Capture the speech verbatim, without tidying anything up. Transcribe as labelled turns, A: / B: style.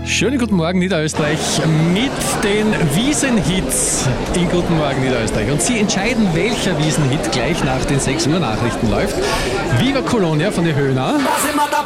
A: Schönen guten Morgen Niederösterreich mit den Wiesenhits in Guten Morgen Niederösterreich. Und Sie entscheiden, welcher Wiesenhit gleich nach den sechs Uhr Nachrichten läuft. Viva Colonia von den Höhner.